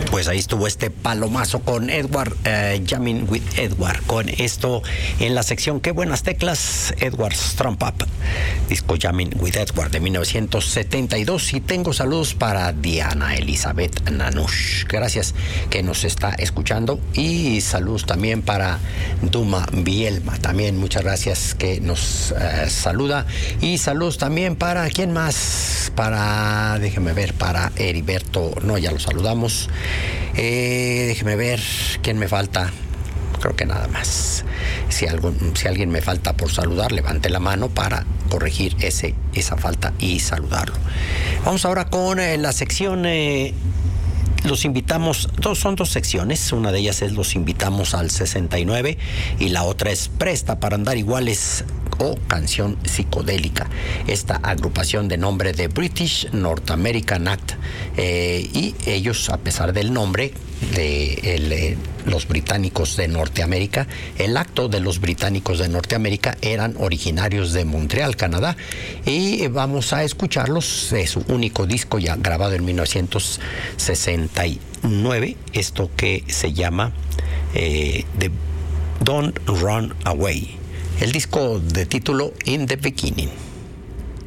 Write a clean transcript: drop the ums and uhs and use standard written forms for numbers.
Pues ahí estuvo este palomazo con Edward, Jamming with Edward. Con esto en la sección Qué buenas teclas, Edward's Trump Up, disco Jamming with Edward de 1972. Y tengo saludos para Diana Elizabeth Nanush, gracias, que nos está escuchando. Y saludos también para Duma Bielma, también muchas gracias, que nos saluda. Y saludos también para, ¿quién más? Déjeme ver, para Heriberto, no, ya lo saludamos. Déjeme ver, ¿quién me falta? Creo que nada más. Si alguien me falta por saludar, levante la mano para corregir esa falta y saludarlo. Vamos ahora con la sección... los invitamos, son dos secciones, una de ellas es Los invitamos al 69 y la otra es Presta para andar iguales o Canción psicodélica. Esta agrupación de nombre de British North American Act, y ellos, a pesar del nombre de los británicos de Norteamérica, el acto de los británicos de Norteamérica eran originarios de Montreal, Canadá, y vamos a escucharlos de su único disco ya grabado en 1969, esto que se llama The Don't Run Away, el disco de título In the Beginning.